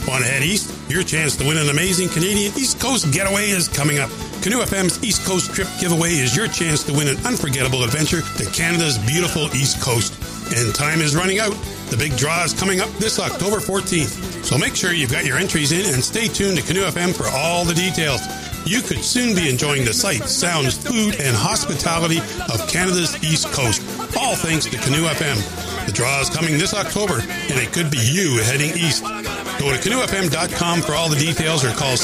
Want to head east? Your chance to win an amazing Canadian East Coast getaway is coming up. Canoe FM's East Coast Trip Giveaway is your chance to win an unforgettable adventure to Canada's beautiful East Coast. And time is running out. The big draw is coming up this October 14th. So make sure you've got your entries in and stay tuned to Canoe FM for all the details. You could soon be enjoying the sights, sounds, food, and hospitality of Canada's East Coast. All thanks to Canoe FM. The draw is coming this October, and it could be you heading east. Go to canoefm.com for all the details or call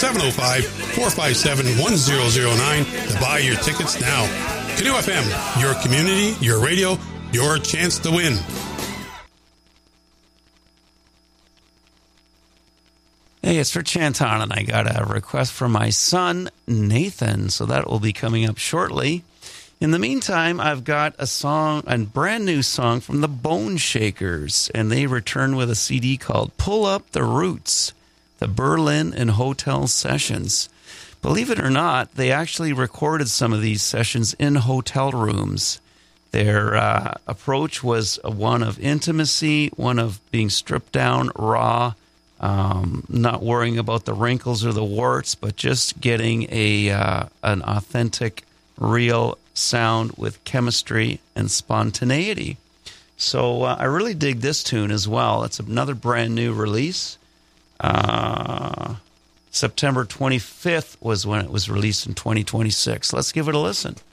705-457-1009 to buy your tickets now. Canoe FM, your community, your radio, your chance to win. Hey, it's for Chanton, and I got a request from my son, Nathan, so that will be coming up shortly. In the meantime, I've got a song, a brand new song from the Bone Shakers, and they return with a CD called Pull Up the Roots, the Berlin and Hotel Sessions. Believe it or not, they actually recorded some of these sessions in hotel rooms. Their approach was one of intimacy, one of being stripped down, raw, not worrying about the wrinkles or the warts, but just getting an authentic, real sound with chemistry and spontaneity. So I really dig this tune as well. It's another brand new release. September 25th was when it was released in 2026. Let's give it a listen.